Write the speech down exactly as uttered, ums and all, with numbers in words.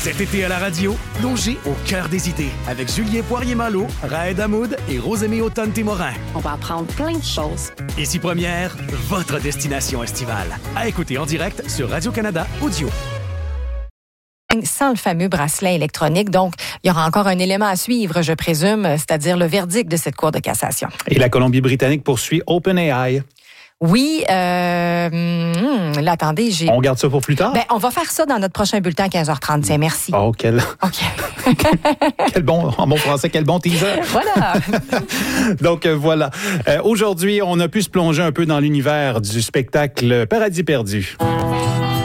Cet été à la radio, plongez au cœur des idées avec Julien Poirier-Malo, Raed Hamoud et Rosemée Automne-Témorin. On va apprendre plein de choses. Ici Première, votre destination estivale. À écouter en direct sur Radio-Canada Audio. Sans le fameux bracelet électronique. Donc, il y aura encore un élément à suivre, je présume, c'est-à-dire le verdict de cette Cour de cassation. Et la Colombie-Britannique poursuit OpenAI. Oui, euh, hum, là, attendez, j'ai... On garde ça pour plus tard? Ben, on va faire ça dans notre prochain bulletin à quinze heures trente. C'est merci. Oh, quel... OK. quel bon, en bon français, quel bon teaser. Voilà. Donc, euh, voilà. Euh, aujourd'hui, on a pu se plonger un peu dans l'univers du spectacle Paradis perdu.